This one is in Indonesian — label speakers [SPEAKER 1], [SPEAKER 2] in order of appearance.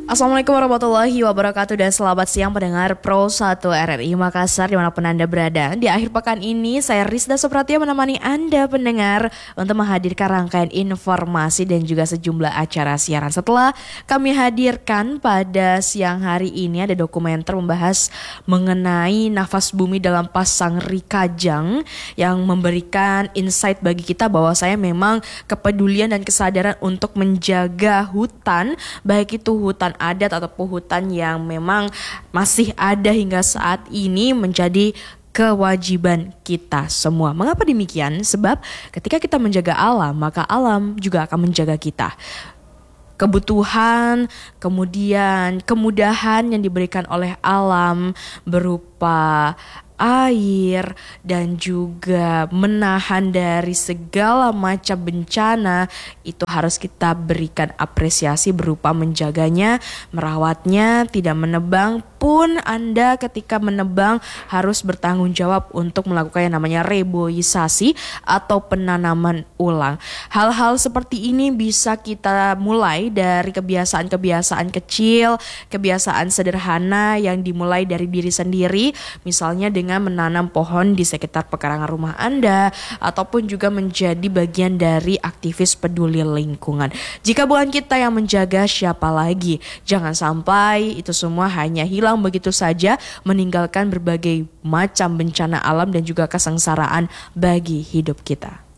[SPEAKER 1] Assalamualaikum warahmatullahi wabarakatuh dan selamat siang pendengar Pro 1 RRI Makassar dimanapun Anda berada. Di akhir pekan ini saya Rizda Supratia menemani Anda pendengar untuk menghadirkan rangkaian informasi dan juga sejumlah acara siaran. Setelah kami hadirkan pada siang hari ini ada dokumenter membahas mengenai nafas bumi dalam pasang Rikajang yang memberikan insight bagi kita bahwa saya memang kepedulian dan kesadaran untuk menjaga hutan, baik itu hutan adat ataupun hutan yang memang masih ada hingga saat ini menjadi kewajiban kita semua. Mengapa demikian? Sebab ketika kita menjaga alam, maka alam juga akan menjaga kita. Kebutuhan, kemudian kemudahan yang diberikan oleh alam berupa air dan juga menahan dari segala macam bencana itu harus kita berikan apresiasi berupa menjaganya, merawatnya, tidak menebang. Pun Anda ketika menebang harus bertanggung jawab untuk melakukan yang namanya reboisasi atau penanaman ulang. Hal-hal seperti ini bisa kita mulai dari kebiasaan-kebiasaan kecil, kebiasaan sederhana yang dimulai dari diri sendiri, misalnya dengan menanam pohon di sekitar pekarangan rumah Anda ataupun juga menjadi bagian dari aktivis peduli lingkungan. Jika bukan kita yang menjaga, siapa lagi? Jangan sampai itu semua hanya hilang begitu saja, meninggalkan berbagai macam bencana alam dan juga kesengsaraan bagi hidup kita.